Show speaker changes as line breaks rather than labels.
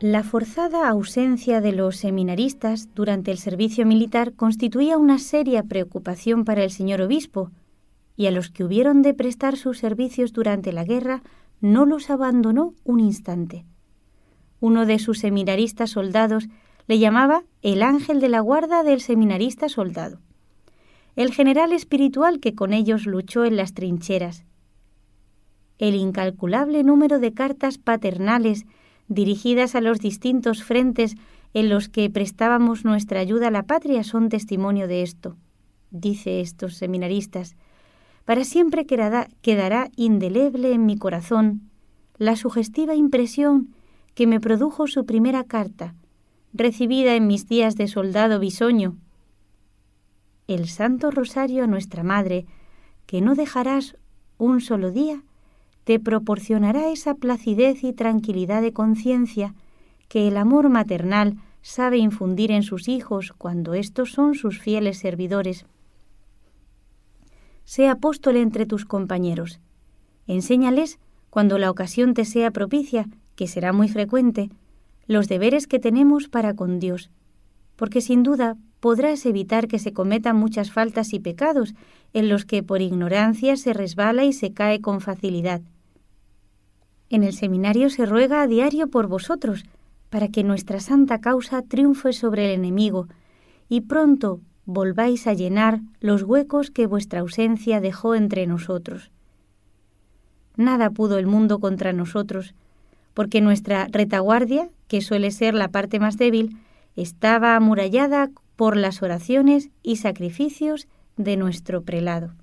La forzada ausencia de los seminaristas durante el servicio militar constituía una seria preocupación para el señor obispo, y a los que hubieron de prestar sus servicios durante la guerra no los abandonó un instante. Uno de sus seminaristas soldados le llamaba el ángel de la guarda del seminarista soldado, el general espiritual que con ellos luchó en las trincheras. El incalculable número de cartas paternales dirigidas a los distintos frentes en los que prestábamos nuestra ayuda a la patria son testimonio de esto. Dice estos seminaristas: para siempre quedará indeleble en mi corazón la sugestiva impresión que me produjo su primera carta, recibida en mis días de soldado bisoño. El Santo Rosario a nuestra Madre, que no dejarás un solo día, te proporcionará esa placidez y tranquilidad de conciencia que el amor maternal sabe infundir en sus hijos cuando éstos son sus fieles servidores. Sé apóstol entre tus compañeros. Enséñales, cuando la ocasión te sea propicia, que será muy frecuente, los deberes que tenemos para con Dios, porque sin duda podrás evitar que se cometan muchas faltas y pecados en los que por ignorancia se resbala y se cae con facilidad. En el seminario se ruega a diario por vosotros, para que nuestra santa causa triunfe sobre el enemigo, y pronto volváis a llenar los huecos que vuestra ausencia dejó entre nosotros. Nada pudo el mundo contra nosotros, porque nuestra retaguardia, que suele ser la parte más débil, estaba amurallada por las oraciones y sacrificios de nuestro prelado.